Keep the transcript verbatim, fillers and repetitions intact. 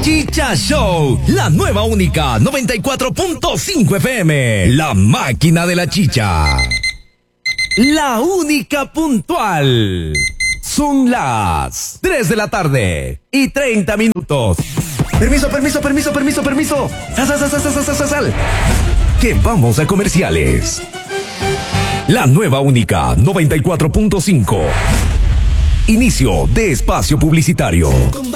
Chicha Show, la nueva única noventa y cuatro punto cinco F M, la máquina de la chicha. La única puntual. Son las tres de la tarde y treinta minutos. Permiso, permiso, permiso, permiso, permiso. Sal, sal, sal, sal, sal, sal, sal, sal. Que vamos a comerciales. La nueva única noventa y cuatro punto cinco. Inicio de espacio publicitario.